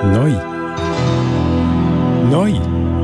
Neu. Neu.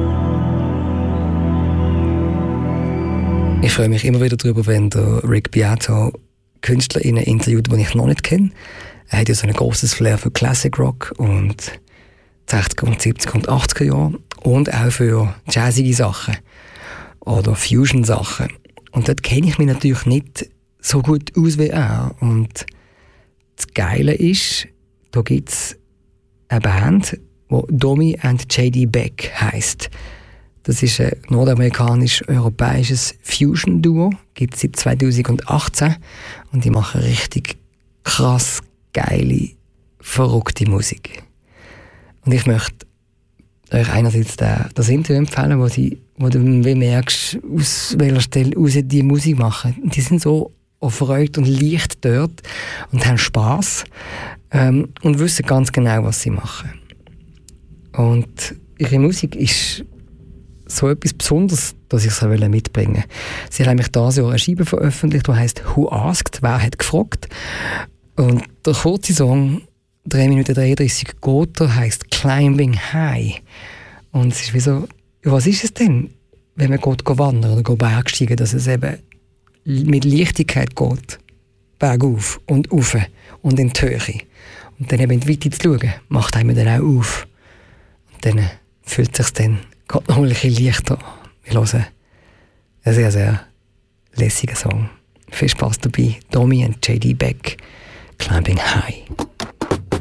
Ich freue mich immer wieder darüber, wenn der Rick Beato KünstlerInnen interviewt, die ich noch nicht kenne. Er hat ja so ein grosses Flair für Classic Rock und 60er und 70er und 80er Jahre und auch für jazzige Sachen oder Fusion-Sachen. Und dort kenne ich mich natürlich nicht so gut aus wie er. Und das Geile ist, da gibt es eine Band, die Domi and J.D. Beck heisst. Das ist ein nordamerikanisch-europäisches Fusion-Duo, gibt es seit 2018 und die machen richtig krass geile, verrückte Musik. Und ich möchte euch einerseits das Interview empfehlen, wo du merkst, aus welcher Stelle raus die Musik machen. Die sind so erfreut und leicht dort und haben Spass und wissen ganz genau, was sie machen. Und ihre Musik ist so etwas Besonderes, dass ich es mitbringen wollte. Sie haben nämlich dieses Jahr eine Scheibe veröffentlicht, die heisst «Who Asked?», «Wer hat gefragt?». Und der kurze Song, 3 Minuten 33, geht, heisst «Climbing High». Und es ist wie so, was ist es denn, wenn man geht wandern oder bergsteigen, dass es eben mit Leichtigkeit geht, bergauf und rauf und in die Höhe. Und dann eben in die Weite zu schauen, macht einem dann auch auf. Und dann fühlt es sich dann gerade noch ein bisschen leichter an. Wir hören einen sehr, sehr lässigen Song. Viel Spaß dabei. Domi and J.D. Beck, «Climbing High».